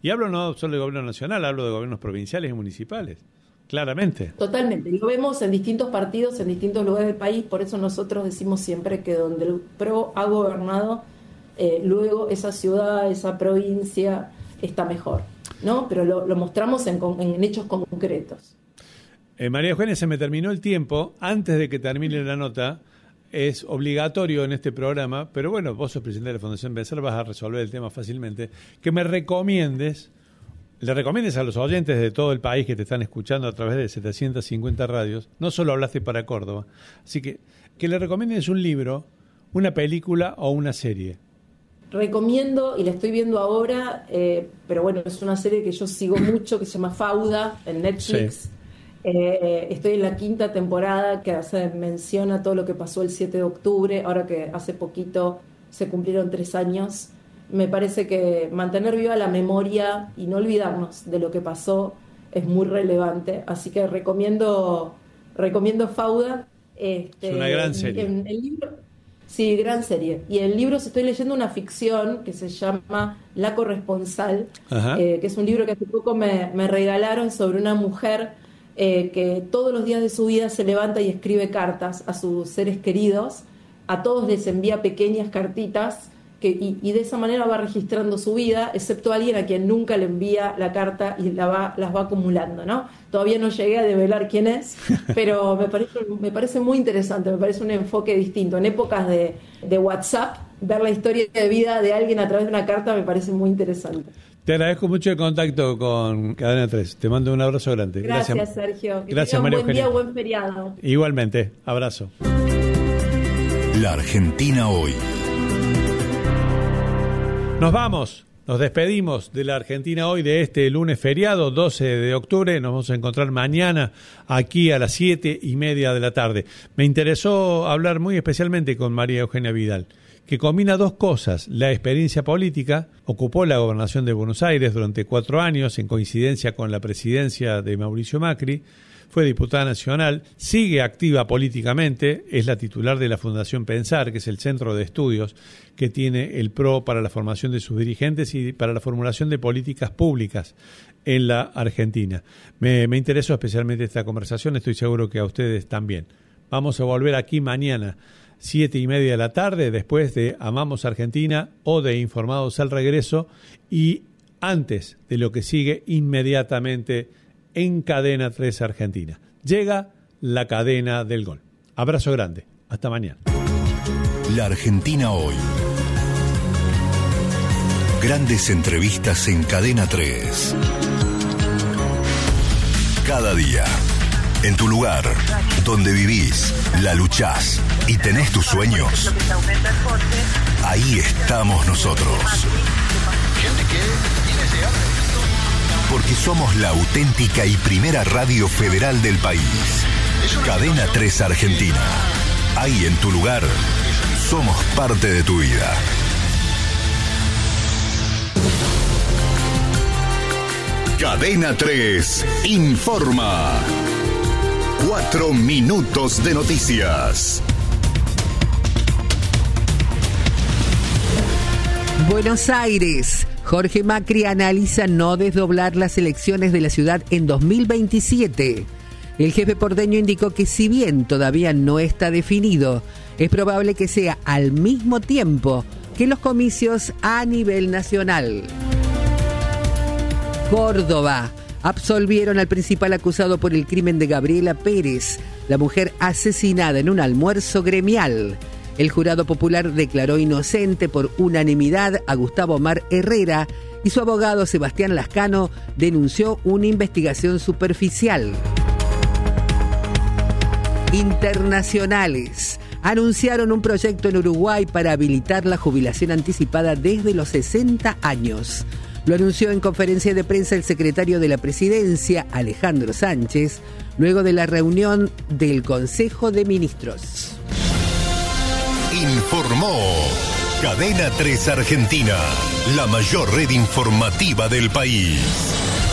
Y hablo no solo de gobierno nacional, hablo de gobiernos provinciales y municipales, claramente. Totalmente, lo vemos en distintos partidos, en distintos lugares del país, por eso nosotros decimos siempre que donde el PRO ha gobernado, luego esa ciudad, esa provincia está mejor, ¿no? Pero lo mostramos en hechos concretos. María Eugenia, se me terminó el tiempo. Antes de que termine la nota, es obligatorio en este programa, pero bueno, vos sos presidente de la Fundación Pensar, vas a resolver el tema fácilmente, que me recomiendes, le recomiendes a los oyentes de todo el país que te están escuchando a través de 750 radios, no solo hablaste para Córdoba, así que le recomiendes un libro, una película o una serie. Recomiendo, y la estoy viendo ahora, pero bueno, es una serie que yo sigo mucho, que se llama Fauda, en Netflix. Sí. Estoy en la 5ª temporada, que hace mención a todo lo que pasó el 7 de octubre, ahora que hace poquito se cumplieron 3 años. Me parece que mantener viva la memoria y no olvidarnos de lo que pasó es muy relevante, así que recomiendo Fauda. Es una gran serie. El libro, sí, gran serie. Y en el libro estoy leyendo una ficción que se llama La Corresponsal, que es un libro que hace poco me regalaron sobre una mujer que todos los días de su vida se levanta y escribe cartas a sus seres queridos, a todos les envía pequeñas cartitas y de esa manera va registrando su vida, excepto a alguien a quien nunca le envía la carta y las va acumulando, ¿no? Todavía no llegué a develar quién es, pero me parece muy interesante, me parece un enfoque distinto. En épocas de WhatsApp, ver la historia de vida de alguien a través de una carta me parece muy interesante. Te agradezco mucho el contacto con Cadena 3. Te mando un abrazo grande. Gracias Sergio. Gracias, María Eugenia. Buen día, buen feriado. Igualmente. Abrazo. La Argentina hoy. Nos vamos. Nos despedimos de la Argentina hoy, de este lunes feriado, 12 de octubre. Nos vamos a encontrar mañana aquí a las 7:30 de la tarde. Me interesó hablar muy especialmente con María Eugenia Vidal, que combina dos cosas: la experiencia política, ocupó la gobernación de Buenos Aires durante 4 años en coincidencia con la presidencia de Mauricio Macri, fue diputada nacional, sigue activa políticamente, es la titular de la Fundación Pensar, que es el centro de estudios que tiene el PRO para la formación de sus dirigentes y para la formulación de políticas públicas en la Argentina. Me interesó especialmente esta conversación, estoy seguro que a ustedes también. Vamos a volver aquí mañana, 7:30 de la tarde, después de Amamos Argentina o de Informados al Regreso, y antes de lo que sigue inmediatamente en Cadena 3 Argentina. Llega la cadena del gol. Abrazo grande. Hasta mañana. La Argentina hoy. Grandes entrevistas en Cadena 3. Cada día. En tu lugar, donde vivís, la luchás y tenés tus sueños, ahí estamos nosotros. Porque somos la auténtica y primera radio federal del país. Cadena 3 Argentina. Ahí en tu lugar, somos parte de tu vida. Cadena 3 informa. 4 minutos de noticias. Buenos Aires. Jorge Macri analiza no desdoblar las elecciones de la ciudad en 2027. El jefe porteño indicó que si bien todavía no está definido, es probable que sea al mismo tiempo que los comicios a nivel nacional. Córdoba. Absolvieron al principal acusado por el crimen de Gabriela Pérez, la mujer asesinada en un almuerzo gremial. El jurado popular declaró inocente por unanimidad a Gustavo Omar Herrera y su abogado Sebastián Lascano denunció una investigación superficial. Internacionales. Anunciaron un proyecto en Uruguay para habilitar la jubilación anticipada desde los 60 años. Lo anunció en conferencia de prensa el secretario de la Presidencia, Alejandro Sánchez, luego de la reunión del Consejo de Ministros. Informó Cadena 3 Argentina, la mayor red informativa del país.